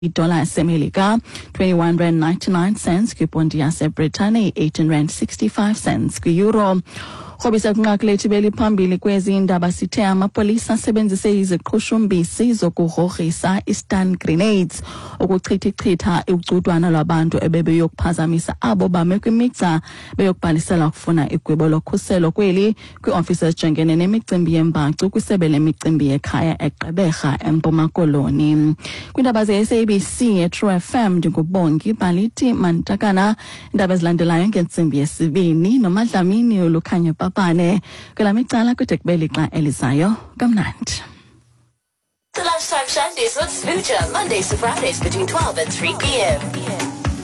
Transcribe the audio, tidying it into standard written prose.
idola yaseMelika 21 rand 99 cents kwipondi yaseBritane 18 rand 65 cents kwi-euro. Khobisa kunqakulethi beliphambili kwezi indaba sithe amapolisa asebenzise iziqhushumbisi zokugrogrisa i-stun grenades ukuchitha ucudwana lwabantu ebebeyokuphazamisa abo bame kwimigca beyokubhalisela ukufuna igwebo lokhuselo kweli kwi-office ezijongene nemicimbi yembacu kwisebe lemicimbi yekhaya eGqeberha eMpuma Koloni. Kwindaba ze-SABC ye-True FM ndingubongi Balithi Mantakana. Indaba ezilandelayo ngentsimbi yesibini noMadlamini olukhanya papane kula micala kwitekbelixa elizayo kamnandi. The Lunchtime Shandies with Spoocher, Mondays to Fridays between 12 and 3 p.m.